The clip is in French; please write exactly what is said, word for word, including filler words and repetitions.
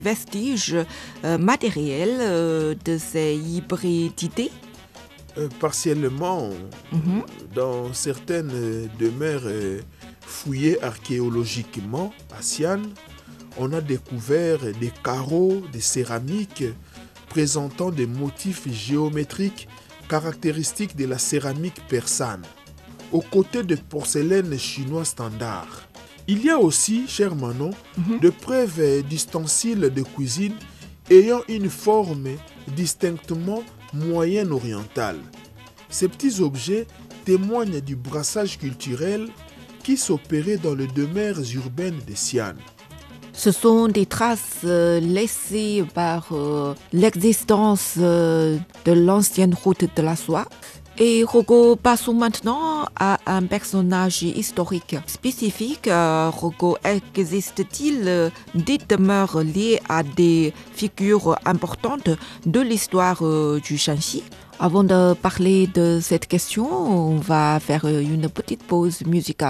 vestiges euh, matériels euh, de ces hybridités? Euh, partiellement, Mhm. dans certaines euh, demeures euh, fouillées archéologiquement à Sian, on a découvert des carreaux de céramique présentant des motifs géométriques caractéristiques de la céramique persane, aux côtés de porcelaine chinois standard. Il y a aussi, cher Manon, Mhm. de preuves euh, d'ustensiles de cuisine ayant une forme distinctement moyenne-orientale. Ces petits objets témoignent du brassage culturel qui s'opérait dans les demeures urbaines de Sian. Ce sont des traces euh, laissées par euh, l'existence euh, de l'ancienne route de la soie. Et Rogo, passons maintenant à un personnage historique spécifique. Euh, Rogo, existe-t-il euh, des demeures liées à des figures importantes de l'histoire euh, du Shanxi? Avant de parler de cette question, on va faire une petite pause musicale.